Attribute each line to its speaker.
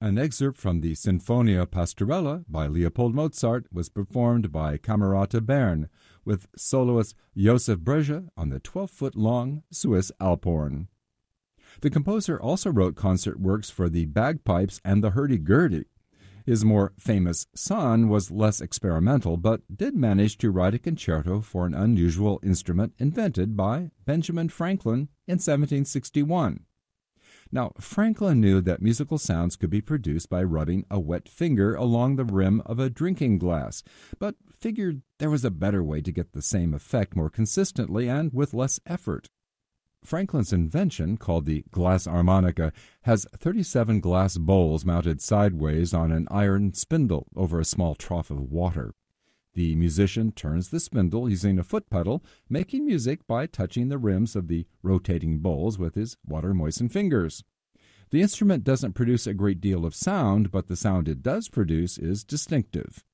Speaker 1: An excerpt from the Sinfonia Pastorella by Leopold Mozart was performed by Camerata Bern with soloist Joseph Breuer on the 12-foot-long Swiss Alphorn. The composer also wrote concert works for the bagpipes and the hurdy-gurdy. His more famous son was less experimental, but did manage to write a concerto for an unusual instrument invented by Benjamin Franklin in 1761. Now, Franklin knew that musical sounds could be produced by rubbing a wet finger along the rim of a drinking glass, but figured there was a better way to get the same effect more consistently and with less effort. Franklin's invention, called the glass harmonica, has 37 glass bowls mounted sideways on an iron spindle over a small trough of water. The musician turns the spindle using a foot pedal, making music by touching the rims of the rotating bowls with his water-moistened fingers. The instrument doesn't produce a great deal of sound, but the sound it does produce is distinctive.